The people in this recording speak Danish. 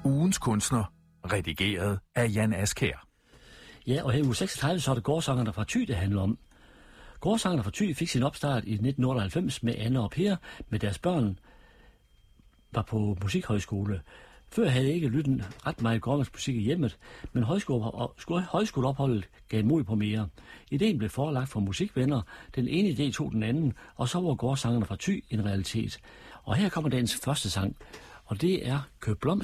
Ugens kunstner, redigeret af Jan Askær. Ja, og her i uge 36, så er det Gårdsangerne fra Thy, det handler om. Gårdsangerne fra Thy fik sin opstart i 1998 med Anne og Per med deres børn, var på musikhøjskole. Før havde jeg ikke lyttet ret meget gårdmandsmusik i hjemmet, men højskoleopholdet gav mod på mere. Ideen blev forelagt for musikvenner, den ene idé tog den anden, og så var Gårdsangerne fra Thy en realitet. Og her kommer dagens første sang, og det er Køb blomster.